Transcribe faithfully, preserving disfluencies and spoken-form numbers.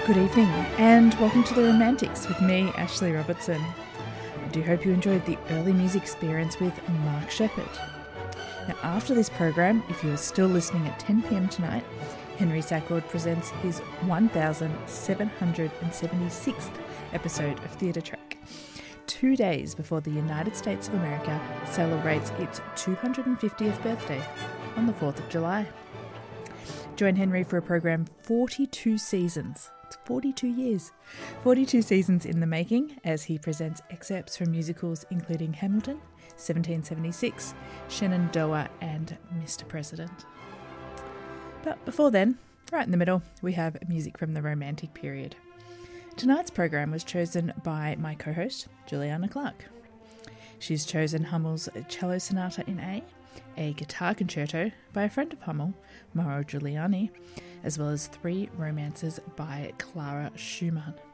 Good evening and welcome to The Romantics with me, Ashley Robertson. I do hope you enjoyed the early music experience with Mark Sheppard. Now after this program, if you are still listening at ten p m tonight, Henry Sackord presents his one thousand seven hundred seventy-sixth episode of Theatre Track, two days before the United States of America celebrates its two hundred fiftieth birthday on the fourth of July. Join Henry for a program forty-two seasons. It's forty-two years. forty-two seasons in the making as he presents excerpts from musicals including Hamilton, seventeen seventy-six, Shenandoah and Mister President. But before then, right in the middle, we have music from the Romantic period. Tonight's program was chosen by my co-host, Juliana Clark. She's chosen Hummel's Cello Sonata in A, a guitar concerto by a friend of Hummel, Mauro Giuliani, as well as three romances by Clara Schumann.